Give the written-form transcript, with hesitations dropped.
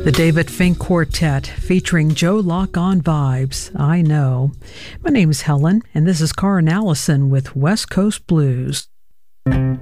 The David Fink Quartet featuring Joe Locke on Vibes, I Know. My name's Helen, and this is Karen Allison with West Coast Blues.